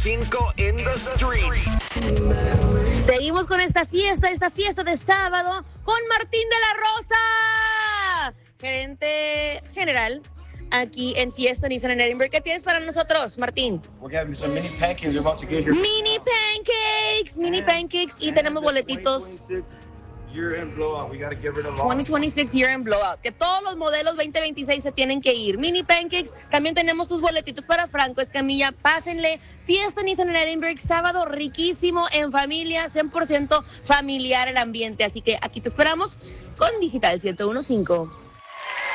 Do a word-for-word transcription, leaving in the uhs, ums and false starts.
cinco in the streets. Seguimos con esta fiesta, esta fiesta de sábado con Martín de la Rosa, gerente general aquí en Fiesta Nissan en Edinburgh. ¿Qué tienes para nosotros, Martín? We're getting some mini pancakes. We're about to get here. Mini pancakes, mini pancakes y tenemos boletitos. Year-end blowout. We got to get rid of all. twenty twenty-six Year End Blowout, que todos los modelos veinte veintiséis se tienen que ir. Mini pancakes, también tenemos tus boletitos para Franco Escamilla. Pásenle, Fiesta Nissan en Edinburgh, sábado riquísimo, en familia, cien por ciento familiar el ambiente. Así que aquí te esperamos con Digital ciento uno punto cinco.